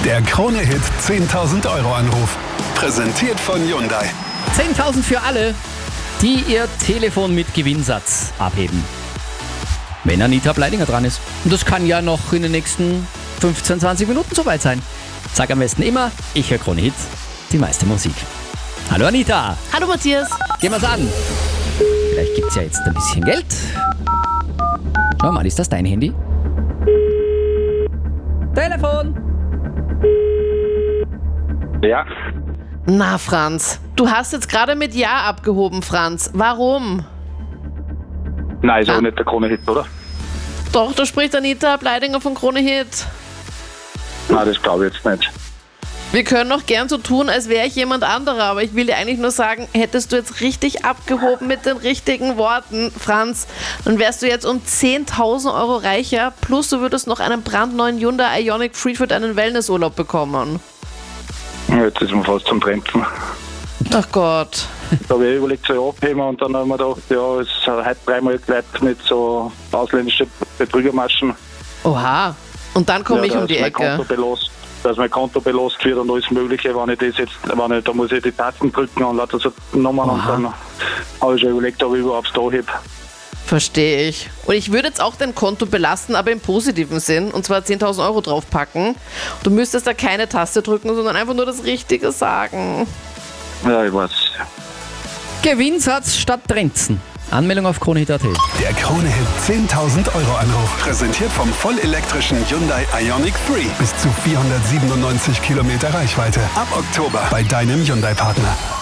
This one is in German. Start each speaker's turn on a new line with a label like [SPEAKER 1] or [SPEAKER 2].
[SPEAKER 1] Der Krone-Hit 10.000 € Anruf. Präsentiert von Hyundai.
[SPEAKER 2] 10.000 für alle, die ihr Telefon mit Gewinnsatz abheben. Wenn Anita Bleidinger dran ist. Und das kann ja noch in den nächsten 15, 20 Minuten soweit sein. Sag am besten immer, ich höre Krone Hit, die meiste Musik. Hallo Anita.
[SPEAKER 3] Hallo Matthias.
[SPEAKER 2] Gehen wir's an. Vielleicht gibt's ja jetzt ein bisschen Geld. Schau mal, ist das dein Handy? Telefon.
[SPEAKER 4] Ja,
[SPEAKER 3] Na Franz, du hast jetzt gerade mit Ja abgehoben, Franz. Warum?
[SPEAKER 4] nein, ist auch nicht der Krone-Hit, oder?
[SPEAKER 3] Doch, da spricht Anita Bleidinger von Krone Hit.
[SPEAKER 4] Nein, das glaube ich jetzt nicht.
[SPEAKER 3] Wir können noch gern so tun, als wäre ich jemand anderer, aber ich will dir eigentlich nur sagen, hättest du jetzt richtig abgehoben mit den richtigen Worten, Franz, dann wärst du jetzt um 10.000 € reicher, plus du würdest noch einen brandneuen Hyundai Ioniq 3 für deinen Wellnessurlaub bekommen.
[SPEAKER 4] Jetzt ist man fast zum Bremsen.
[SPEAKER 3] Ach Gott.
[SPEAKER 4] Da habe ich überlegt, so abheben und dann haben wir gedacht, ja, es hat heute dreimal geleitet mit so ausländischen Betrügermaschen.
[SPEAKER 3] Oha. Und dann komme ich um die
[SPEAKER 4] Mein Konto
[SPEAKER 3] Ecke.
[SPEAKER 4] dass mein Konto belost wird und alles Mögliche, da muss ich die Tasten drücken und lauter so Nummern und dann habe ich schon überlegt, ob ich überhaupt da heb.
[SPEAKER 3] Verstehe ich. Und ich würde jetzt auch dein Konto belasten, aber im positiven Sinn. Und zwar 10.000 € draufpacken. Du müsstest da keine Taste drücken, sondern einfach nur das Richtige sagen.
[SPEAKER 4] Ja, ich weiß.
[SPEAKER 2] Gewinnsatz statt Trenzen. Anmeldung auf kronehit.at.
[SPEAKER 1] Der Krone-Hit 10.000 € Anruf. Präsentiert vom vollelektrischen Hyundai Ioniq 3. Bis zu 497 Kilometer Reichweite. Ab Oktober bei deinem Hyundai-Partner.